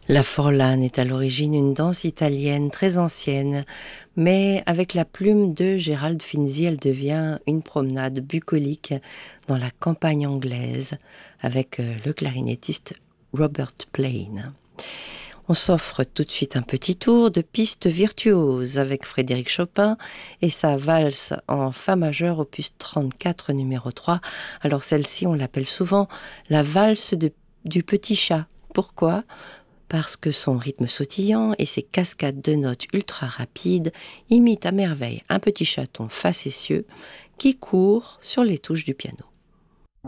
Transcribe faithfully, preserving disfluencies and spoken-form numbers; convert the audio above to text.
La Forlane est à l'origine une danse italienne très ancienne, mais avec la plume de Gérald Finzi, elle devient une promenade bucolique dans la campagne anglaise avec euh, le clarinettiste Robert Plain. On s'offre tout de suite un petit tour de piste virtuose avec Frédéric Chopin et sa valse en fa majeur opus trente-quatre numéro trois. Alors celle-ci, on l'appelle souvent la valse de- du petit chat. Pourquoi ? Parce que son rythme sautillant et ses cascades de notes ultra rapides imitent à merveille un petit chaton facétieux qui court sur les touches du piano.